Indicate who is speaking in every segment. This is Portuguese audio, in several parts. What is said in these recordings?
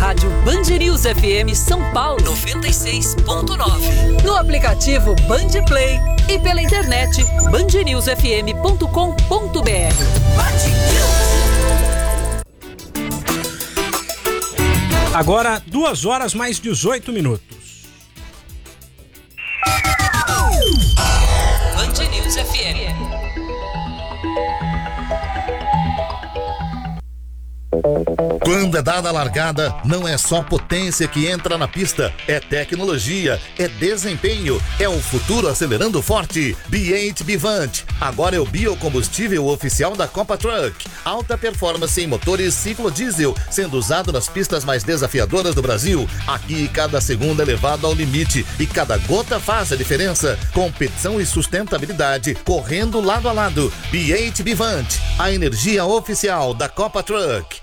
Speaker 1: rádio Band News FM São Paulo 96.9. No aplicativo Band Play e pela internet bandnewsfm.com.br.
Speaker 2: Agora 2h mais 18.
Speaker 1: Band News FM.
Speaker 3: Quando é dada a largada, não é só potência que entra na pista, é tecnologia, é desempenho, é o futuro acelerando forte. B8 Bivante, agora é o biocombustível oficial da Copa Truck. Alta performance em motores ciclo diesel, sendo usado nas pistas mais desafiadoras do Brasil. Aqui cada segundo é levado ao limite e cada gota faz a diferença. Competição e sustentabilidade correndo lado a lado. B8 Bivante, a energia oficial da Copa Truck.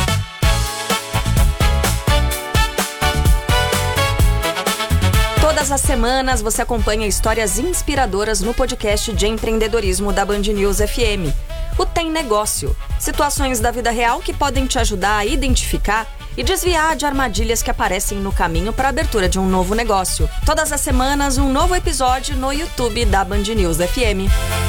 Speaker 4: Todas as semanas você acompanha histórias inspiradoras no podcast de empreendedorismo da Band News FM. O Tem Negócio. Situações da vida real que podem te ajudar a identificar e desviar de armadilhas que aparecem no caminho para a abertura de um novo negócio. Todas as semanas, um novo episódio no YouTube da Band News FM.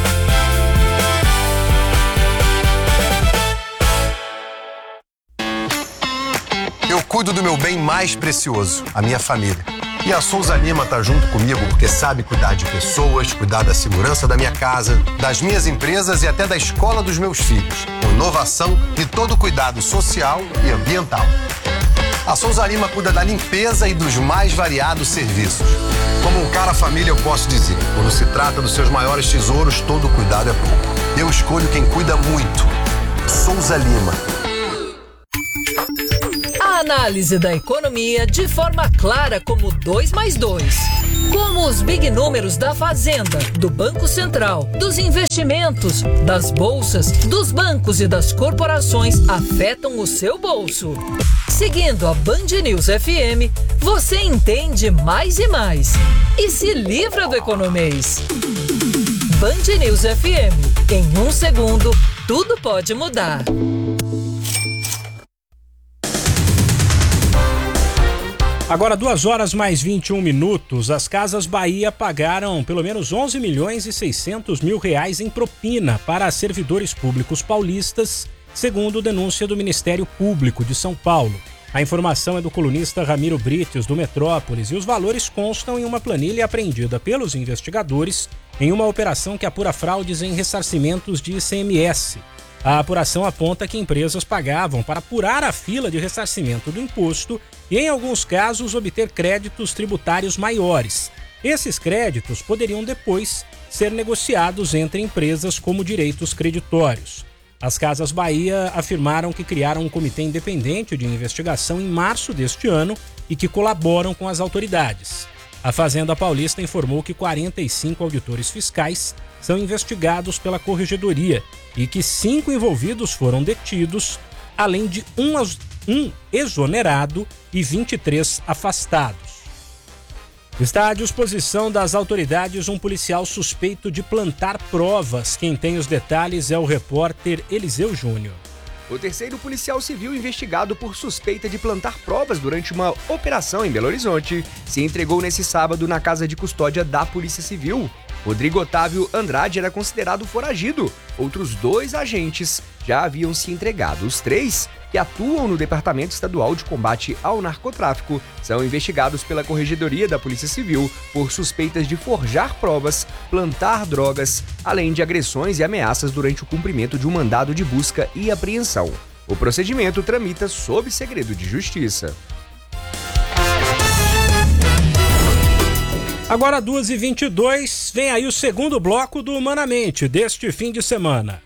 Speaker 5: Eu cuido do meu bem mais precioso, a minha família. E a Souza Lima tá junto comigo porque sabe cuidar de pessoas, cuidar da segurança da minha casa, das minhas empresas e até da escola dos meus filhos. Com inovação e todo cuidado social e ambiental. A Souza Lima cuida da limpeza e dos mais variados serviços. Como um cara família, eu posso dizer, quando se trata dos seus maiores tesouros, todo cuidado é pouco. Eu escolho quem cuida muito. Souza Lima.
Speaker 1: A análise da economia de forma clara como 2+2. Como os big números da Fazenda, do Banco Central, dos investimentos, das bolsas, dos bancos e das corporações afetam o seu bolso. Seguindo a Band News FM, você entende mais e mais. E se livra do economês. Band News FM. Em 1 segundo, tudo pode mudar.
Speaker 2: Agora 2h mais 21. As Casas Bahia pagaram pelo menos 11.600.000 reais em propina para servidores públicos paulistas, segundo denúncia do Ministério Público de São Paulo. A informação é do colunista Ramiro Brites, do Metrópolis, e os valores constam em uma planilha apreendida pelos investigadores em uma operação que apura fraudes em ressarcimentos de ICMS. A apuração aponta que empresas pagavam para apurar a fila de ressarcimento do imposto e, em alguns casos, obter créditos tributários maiores. Esses créditos poderiam depois ser negociados entre empresas como direitos creditórios. As Casas Bahia afirmaram que criaram um comitê independente de investigação em março deste ano e que colaboram com as autoridades. A Fazenda Paulista informou que 45 auditores fiscais são investigados pela Corregedoria e que 5 envolvidos foram detidos, além de um exonerado e 23 afastados. Está à disposição das autoridades um policial suspeito de plantar provas. Quem tem os detalhes é o repórter Eliseu Júnior.
Speaker 6: O terceiro policial civil investigado por suspeita de plantar provas durante uma operação em Belo Horizonte se entregou nesse sábado na casa de custódia da Polícia Civil. Rodrigo Otávio Andrade era considerado foragido. Outros 2 agentes já haviam se entregado. Os 3, que atuam no Departamento Estadual de Combate ao Narcotráfico, são investigados pela Corregedoria da Polícia Civil por suspeitas de forjar provas, plantar drogas, além de agressões e ameaças durante o cumprimento de um mandado de busca e apreensão. O procedimento tramita sob segredo de justiça.
Speaker 2: Agora 2h22, vem aí o segundo bloco do Humanamente deste fim de semana.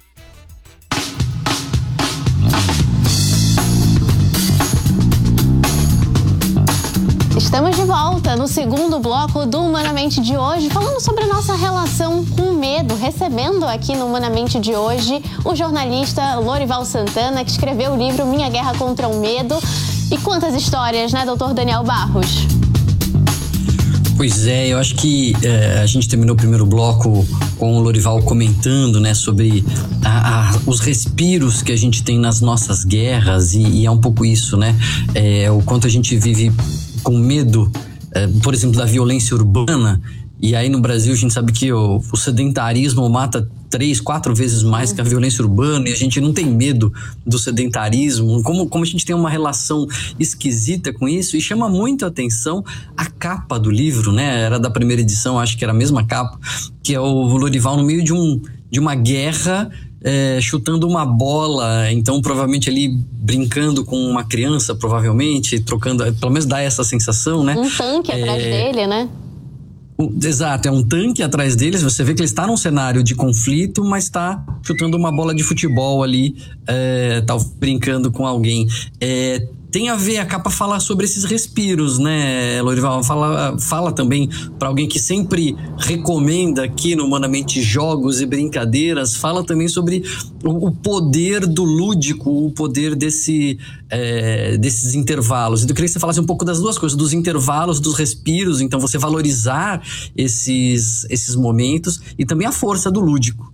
Speaker 7: Estamos de volta no segundo bloco do Humanamente de hoje, falando sobre a nossa relação com o medo, recebendo aqui no Humanamente de hoje o jornalista Lorival Santana, que escreveu o livro Minha Guerra contra o Medo. E quantas histórias, né, doutor Daniel Barros?
Speaker 8: Pois é, eu acho que a gente terminou o primeiro bloco com o Lorival comentando, né, sobre os respiros que a gente tem nas nossas guerras, e é um pouco isso, né? O quanto a gente vive com medo, por exemplo, da violência urbana. E aí no Brasil a gente sabe que o sedentarismo mata 3, 4 vezes mais que a violência urbana, e a gente não tem medo do sedentarismo. Como a gente tem uma relação esquisita com isso, e chama muito a atenção a capa do livro, né? Era da primeira edição, acho que era a mesma capa, que é o Lorival no meio de uma guerra, chutando uma bola, então provavelmente ali brincando com uma criança, provavelmente, trocando, pelo menos dá essa sensação, né?
Speaker 7: Um tanque atrás dele, né?
Speaker 8: Exato, é um tanque atrás deles. Você vê que ele está num cenário de conflito, mas está chutando uma bola de futebol ali, tá brincando com alguém. Tem a ver, a capa fala sobre esses respiros, né, Lorival? Fala também para alguém que sempre recomenda aqui no Humanamente jogos e brincadeiras, fala também sobre o poder do lúdico, o poder desses intervalos. Eu queria que você falasse um pouco das duas coisas, dos intervalos, dos respiros, então você valorizar esses momentos, e também a força do lúdico.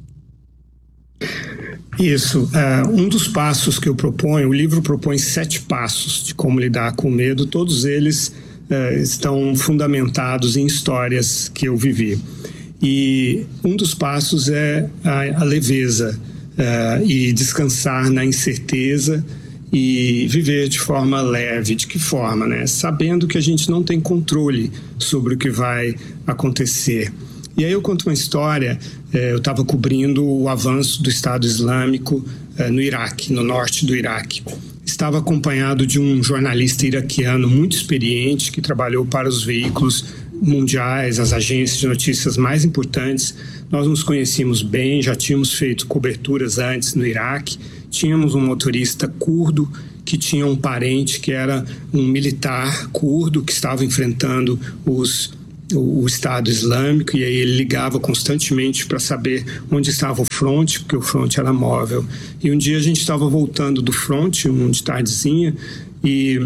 Speaker 9: Isso. Um dos passos que eu proponho, o livro propõe 7 passos de como lidar com o medo. Todos eles estão fundamentados em histórias que eu vivi. E um dos passos é a leveza e descansar na incerteza e viver de forma leve. De que forma, né? Sabendo que a gente não tem controle sobre o que vai acontecer. E aí eu conto uma história. Eu estava cobrindo o avanço do Estado Islâmico no Iraque, no norte do Iraque. Estava acompanhado de um jornalista iraquiano muito experiente que trabalhou para os veículos mundiais, as agências de notícias mais importantes. Nós nos conhecíamos bem, já tínhamos feito coberturas antes no Iraque. Tínhamos um motorista curdo que tinha um parente que era um militar curdo que estava enfrentando o Estado Islâmico, e aí ele ligava constantemente para saber onde estava o fronte, porque o fronte era móvel. E um dia a gente estava voltando do fronte, de tardezinha, e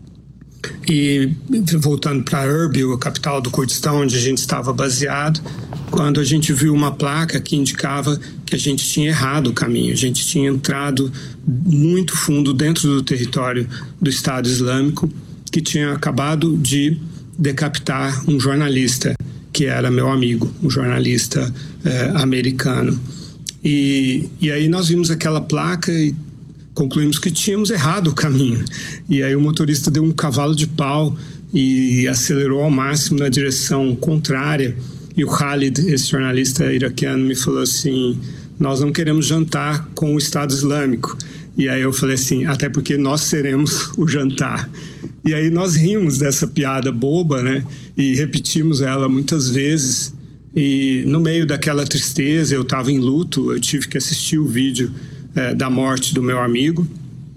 Speaker 9: voltando para Erbil, a capital do Kurdistão, onde a gente estava baseado, quando a gente viu uma placa que indicava que a gente tinha errado o caminho. A gente tinha entrado muito fundo dentro do território do Estado Islâmico, que tinha acabado de decapitar um jornalista que era meu amigo, um jornalista americano. E aí nós vimos aquela placa e concluímos que tínhamos errado o caminho. E aí o motorista deu um cavalo de pau e acelerou ao máximo na direção contrária. E o Khalid, esse jornalista iraquiano, me falou assim: nós não queremos jantar com o Estado Islâmico. E aí eu falei assim: até porque nós seremos o jantar. E aí nós rimos dessa piada boba, né? E repetimos ela muitas vezes. E no meio daquela tristeza, eu estava em luto, eu tive que assistir o vídeo da morte do meu amigo.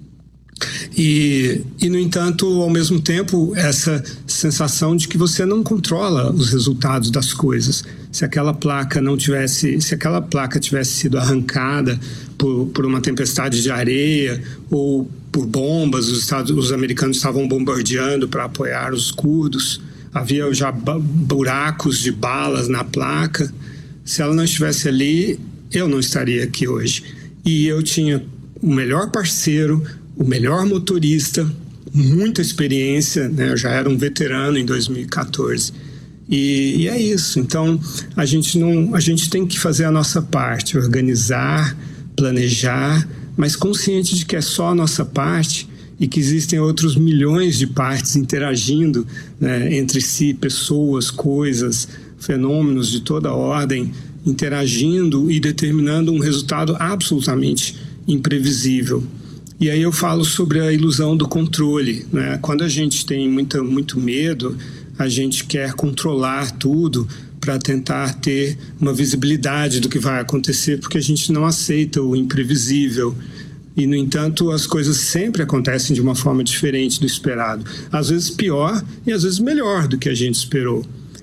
Speaker 9: E, no entanto, ao mesmo tempo, essa sensação de que você não controla os resultados das coisas. Se aquela placa tivesse sido arrancada por uma tempestade de areia ou por bombas, os americanos estavam bombardeando para apoiar os curdos, havia já buracos de balas na placa. Se ela não estivesse ali, eu não estaria aqui hoje. E eu tinha o melhor parceiro, o melhor motorista, muita experiência, né? Eu já era um veterano em 2014. E é isso. Então, a gente tem que fazer a nossa parte, organizar, planejar, mas consciente de que é só a nossa parte e que existem outros milhões de partes interagindo, né, entre si, pessoas, coisas, fenômenos de toda ordem, interagindo e determinando um resultado absolutamente imprevisível. E aí eu falo sobre a ilusão do controle, né? Quando a gente tem muito medo, a gente quer controlar tudo para tentar ter uma visibilidade do que vai acontecer, porque a gente não aceita o imprevisível. E, no entanto, as coisas sempre acontecem de uma forma diferente do esperado. Às vezes pior e às vezes melhor do que a gente esperou.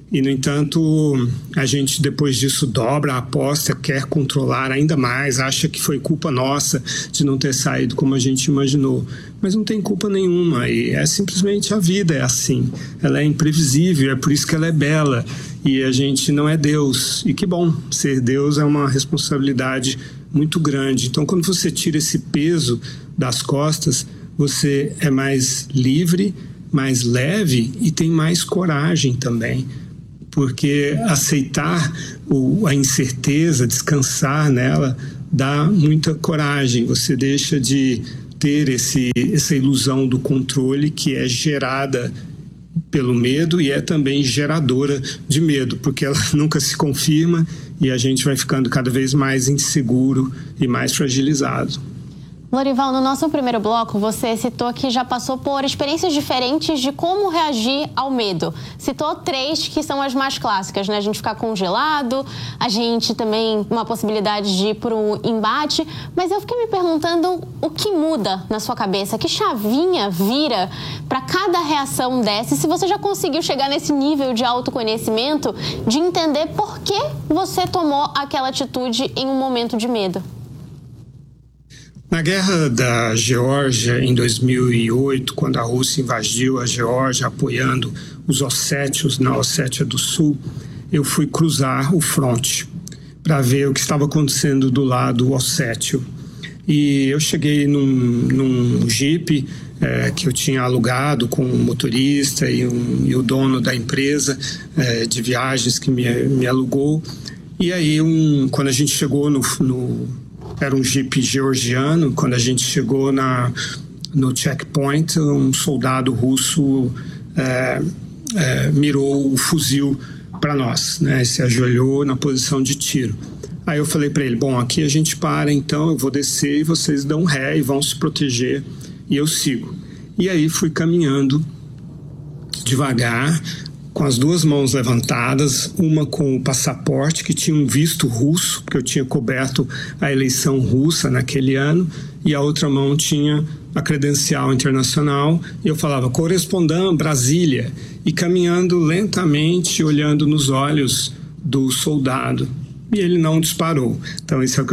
Speaker 9: E, no entanto, a gente depois disso dobra a aposta, quer controlar ainda mais, acha que foi culpa nossa de não ter saído como a gente imaginou. Mas não tem culpa nenhuma, e é simplesmente a vida, é assim. Ela é imprevisível, é por isso que ela é bela. E a gente não é Deus. E que bom, ser Deus é uma responsabilidade muito grande. Então, quando você tira esse peso das costas, você é mais livre, mais leve e tem mais coragem também. Porque aceitar a incerteza, descansar nela, dá muita coragem. Você deixa de ter essa ilusão do controle que é gerada pelo medo e é também geradora de medo, porque ela nunca se confirma e a gente vai ficando cada vez mais inseguro e mais fragilizado.
Speaker 7: Lorival, no nosso primeiro bloco, você citou que já passou por experiências diferentes de como reagir ao medo. Citou 3 que são as mais clássicas, né? A gente ficar congelado, a gente também, uma possibilidade de ir para um embate. Mas eu fiquei me perguntando o que muda na sua cabeça, que chavinha vira para cada reação dessa? E se você já conseguiu chegar nesse nível de autoconhecimento, de entender por que você tomou aquela atitude em um momento de medo.
Speaker 9: Na guerra da Geórgia, em 2008, quando a Rússia invadiu a Geórgia, apoiando os ossétios na Ossétia do Sul, eu fui cruzar o fronte para ver o que estava acontecendo do lado ossétio. E eu cheguei num jipe que eu tinha alugado com um motorista e o dono da empresa de viagens que me alugou. E aí, quando a gente chegou era um jipe georgiano. Quando a gente chegou no checkpoint, um soldado russo mirou o fuzil para nós, né? Se ajoelhou na posição de tiro. Aí eu falei para ele, bom, aqui a gente para, então eu vou descer e vocês dão ré e vão se proteger e eu sigo. E aí fui caminhando devagar, com as 2 mãos levantadas, uma com o passaporte, que tinha um visto russo, porque eu tinha coberto a eleição russa naquele ano, e a outra mão tinha a credencial internacional, e eu falava, correspondant, Brasília, e caminhando lentamente, olhando nos olhos do soldado, e ele não disparou. Então, isso é o que